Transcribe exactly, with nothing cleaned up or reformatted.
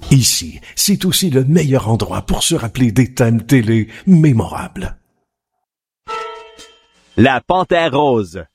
Ici, c'est aussi le meilleur endroit pour se rappeler des thèmes télé mémorables. La Panthère Rose.